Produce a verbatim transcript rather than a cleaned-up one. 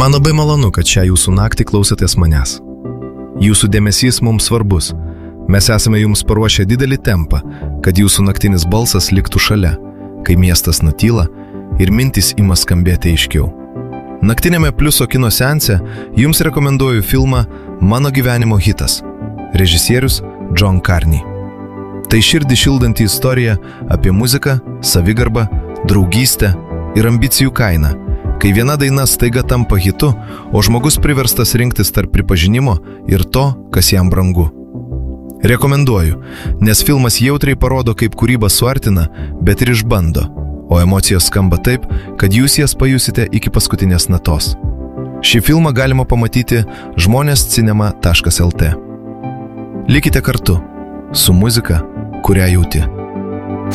Man labai malonu, kad šią jūsų naktį klausotės manęs. Jūsų dėmesys mums svarbus. Mes esame jums paruošę didelį tempą, kad jūsų naktinis balsas liktų šalia, kai miestas nutyla ir mintys ima skambėti aiškiau. Naktinėme Pliuso kino seanse jums rekomenduoju filmą Mano gyvenimo hitas. Režisierius John Carney. Tai širdį šildanti istorija apie muziką, savigarbą, draugystę ir ambicijų kainą, kai viena daina staiga tampa hitu, o žmogus priverstas rinktis tarp pripažinimo ir to, kas jam brangu. Rekomenduoju, nes filmas jautriai parodo, kaip kūryba suartina, bet ir išbando, o emocijos skamba taip, kad jūs jas pajusite iki paskutinės natos. Šį filmą galima pamatyti žmonės cinema taškas el tė. Likite kartu su muzika, kurią jauti.